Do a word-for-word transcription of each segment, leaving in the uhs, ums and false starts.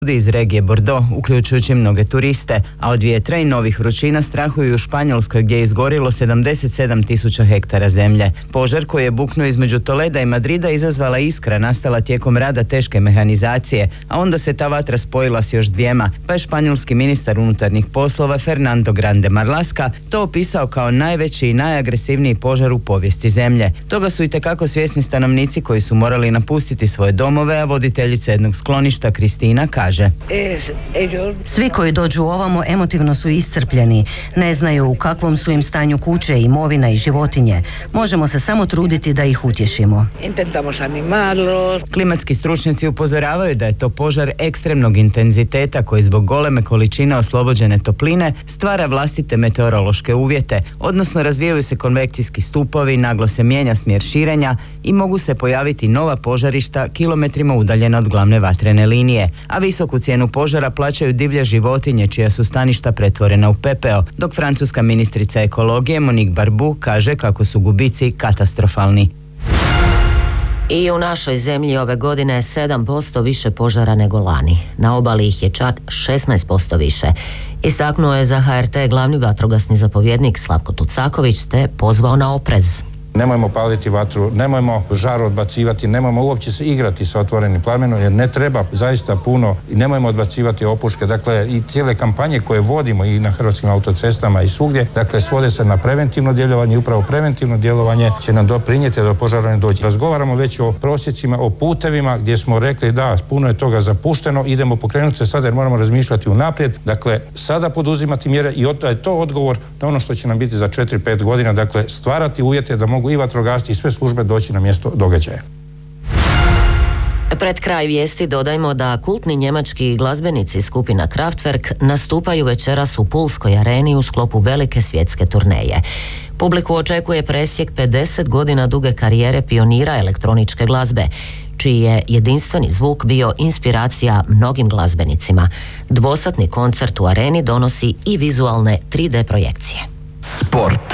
Ljudi iz regije Bordeaux, uključujući mnoge turiste, a od vjetra i novih vrućina strahuju u Španjolskoj gdje je izgorilo sedamdeset sedam tisuća hektara zemlje. Požar koji je buknuo između Toleda i Madrida izazvala iskra nastala tijekom rada teške mehanizacije, a onda se ta vatra spojila s još dvijema, pa je španjolski ministar unutarnjih poslova Fernando Grande Marlaska to opisao kao najveći i najagresivniji požar u povijesti zemlje. Toga su itekako svjesni stanovnici koji su morali napustiti svoje domove, a voditeljica jednog skloništa Kristina kaže: Svi koji dođu ovamo emotivno su iscrpljeni, ne znaju u kakvom su im stanju kuće, imovina i životinje. Možemo se samo truditi da ih utješimo. Klimatski stručnjaci upozoravaju da je to požar ekstremnog intenziteta koji zbog goleme količine oslobođene topline stvara vlastite meteorološke uvjete, odnosno razvijaju se konvekcijski stupovi, naglo se mijenja smjer širenja i mogu se pojaviti nova požarišta kilometrima udaljena od glavne vatrene linije, a visoku cijenu požara plaćaju divlje životinje čija su staništa pretvorena u pepeo, dok francuska ministrica ekologije Monique Barbu kaže kako su gubici katastrofalni. I u našoj zemlji ove godine je sedam posto više požara nego lani. Na obali ih je čak šesnaest posto više. Istaknuo je za H R T glavni vatrogasni zapovjednik Slavko Tucaković te pozvao na oprez. Nemojmo paliti vatru, nemojmo žar odbacivati, nemojmo uopće se igrati sa otvorenim plamenom jer ne treba zaista puno i nemojmo odbacivati opuške. Dakle, i cijele kampanje koje vodimo i na hrvatskim autocestama i svugdje, dakle, svode se na preventivno djelovanje i upravo preventivno djelovanje će nam doprinijeti da do požara ne dođe. Razgovaramo već o prosjecima, o putevima gdje smo rekli da puno je toga zapušteno, idemo pokrenuti se sada jer moramo razmišljati unaprijed. Dakle, sada poduzimati mjere i je to odgovor na ono što će nam biti za četiri pet godina, dakle, stvarati uvjete da mogu i vatrogasci i sve službe doći na mjesto događaja. Pred kraj vijesti dodajmo da kultni njemački glazbenici skupina Kraftwerk nastupaju večeras u Pulskoj areni u sklopu velike svjetske turneje. Publiku očekuje presjek pedeset godina duge karijere pionira elektroničke glazbe, čiji je jedinstveni zvuk bio inspiracija mnogim glazbenicima. Dvosatni koncert u areni donosi i vizualne tri D projekcije. Sport.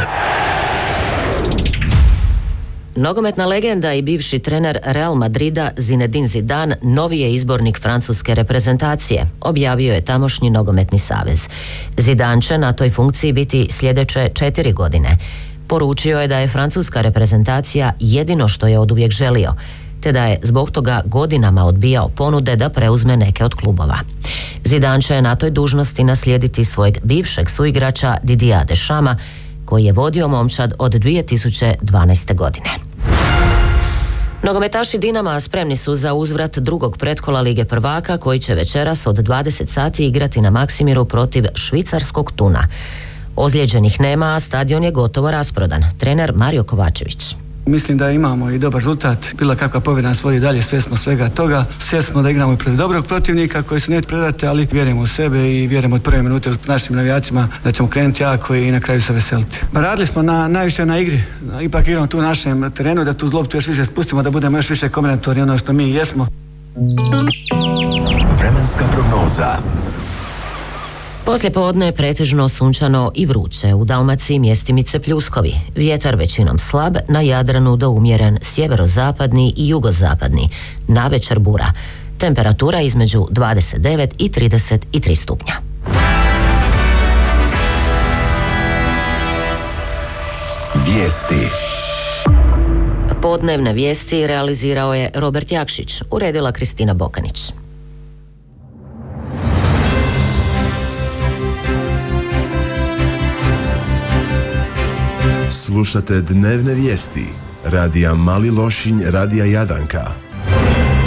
Nogometna legenda i bivši trener Real Madrida Zinedine Zidane novi je izbornik francuske reprezentacije, objavio je tamošnji nogometni savez. Zidane će na toj funkciji biti sljedeće četiri godine. Poručio je da je francuska reprezentacija jedino što je oduvijek želio, te da je zbog toga godinama odbijao ponude da preuzme neke od klubova. Zidane će na toj dužnosti naslijediti svojeg bivšeg suigrača Didiera Deschampa, koji je vodio momčad od dvije tisuće dvanaeste. godine. Nogometaši Dinama spremni su za uzvrat drugog pretkola Lige prvaka koji će večeras od dvadeset sati igrati na Maksimiru protiv švicarskog Thuna. Ozlijeđenih nema, a stadion je gotovo rasprodan. Trener Mario Kovačević. Mislim da imamo i dobar rezultat. Bila kakva pobjeda nas vodi dalje, sve smo svega toga. Sve smo da igramo i protiv dobrog protivnika koji se neće predati, ali vjerujemo u sebe i vjerujemo od prve minute s našim navijačima da ćemo krenuti jako i na kraju se veseliti. Radili smo na, najviše na igri. Ipak igramo tu u našem terenu, da tu loptu još više spustimo, da budemo još više kombinatorni ono što mi jesmo. Vremenska prognoza. Poslijepodne je pretežno sunčano i vruće, u Dalmaciji mjestimice pljuskovi. Vjetar većinom slab, na Jadranu do umjeren sjeverozapadni i jugozapadni. Navečer bura. Temperatura između dvadeset devet i trideset tri stupnja. Vijesti. Podnevne vijesti realizirao je Robert Jakšić, uredila Kristina Bokanić. Slušate dnevne vijesti radija Mali Lošinj, radija Jadanka.